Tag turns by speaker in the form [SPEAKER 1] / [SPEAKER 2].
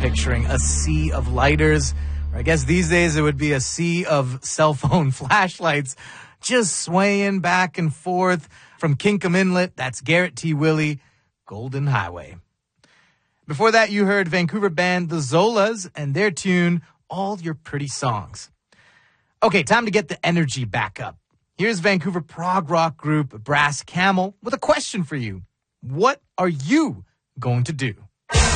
[SPEAKER 1] picturing a sea of lighters. Or I guess these days it would be a sea of cell phone flashlights just swaying back and forth from Kinkum Inlet. That's Garrett T. Willey, Golden Highway. Before that, you heard Vancouver band The Zolas and their tune, All Your Pretty Songs. Okay, time to get the energy back up. Here's Vancouver prog rock group Brass Camel with a question for you. What are you going to do?